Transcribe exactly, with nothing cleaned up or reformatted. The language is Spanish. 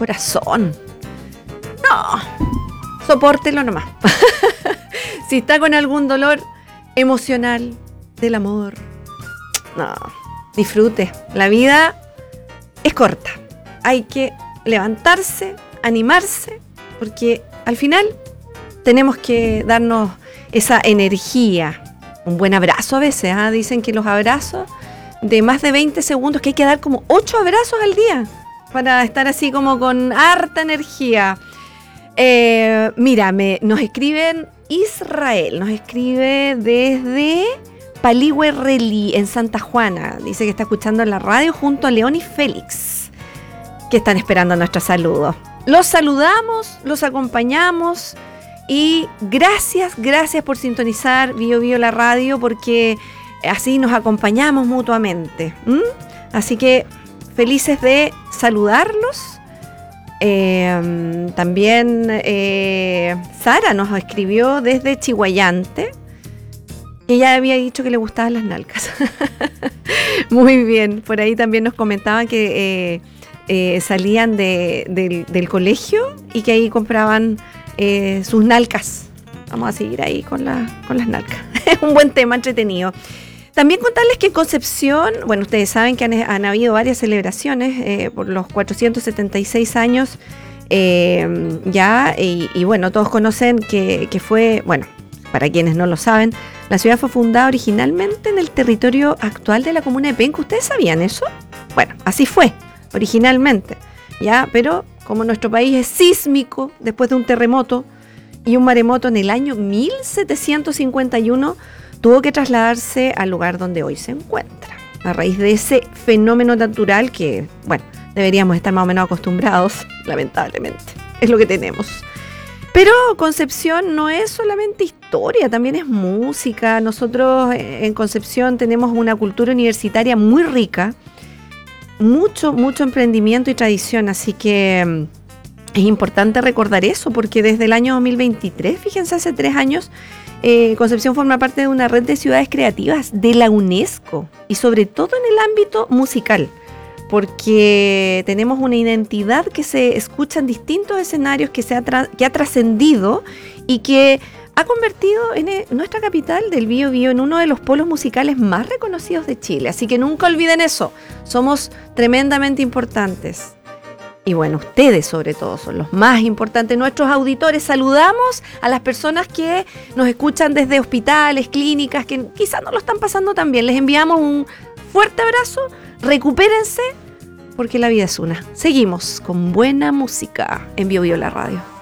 corazón. No, sopórtelo nomás. Si está con algún dolor emocional del amor, no, disfrute. La vida es corta. Hay que levantarse, animarse, porque al final tenemos que darnos esa energía. Un buen abrazo a veces, ¿eh? Dicen que los abrazos de más de veinte segundos, que hay que dar como ocho abrazos al día para estar así como con harta energía. Eh, mira, me, nos escriben Israel, nos escribe desde Paligüe Relí, en Santa Juana. Dice que está escuchando en la radio junto a León y Félix, que están esperando nuestro saludo. Los saludamos, los acompañamos y gracias, gracias por sintonizar Bio Bio la radio, porque así nos acompañamos mutuamente. ¿Mm? Así que felices de saludarlos. Eh, también eh, Sara nos escribió desde Chihuayante, que ya había dicho que le gustaban las nalgas. Muy bien, por ahí también nos comentaban que eh, eh, salían de, del, del colegio y que ahí compraban eh, sus nalgas. Vamos a seguir ahí con, la, con las nalgas. Es un buen tema, entretenido. También contarles que en Concepción, bueno, ustedes saben que han, han habido varias celebraciones eh, por los cuatrocientos setenta y seis años eh, ya, y, y bueno, todos conocen que, que fue, bueno, para quienes no lo saben, la ciudad fue fundada originalmente en el territorio actual de la comuna de Penco. ¿Ustedes sabían eso? Bueno, así fue, originalmente, ya, pero como nuestro país es sísmico después de un terremoto y un maremoto en el año mil setecientos cincuenta y uno, tuvo que trasladarse al lugar donde hoy se encuentra, a raíz de ese fenómeno natural que, bueno, deberíamos estar más o menos acostumbrados, lamentablemente, es lo que tenemos. Pero Concepción no es solamente historia, también es música. Nosotros en Concepción tenemos una cultura universitaria muy rica, mucho, mucho emprendimiento y tradición, así que es importante recordar eso, porque desde el año dos mil veintitrés, fíjense, hace tres años, Eh, Concepción forma parte de una red de ciudades creativas de la UNESCO y sobre todo en el ámbito musical, porque tenemos una identidad que se escucha en distintos escenarios, que, se ha, tra- que ha trascendido y que ha convertido en el, nuestra capital del Bío Bío en uno de los polos musicales más reconocidos de Chile. Así que nunca olviden eso, somos tremendamente importantes. Y bueno, ustedes sobre todo son los más importantes, nuestros auditores. Saludamos a las personas que nos escuchan desde hospitales, clínicas, que quizás no lo están pasando tan bien. Les enviamos un fuerte abrazo, recupérense, porque la vida es una. Seguimos con buena música en Bio Bio la radio.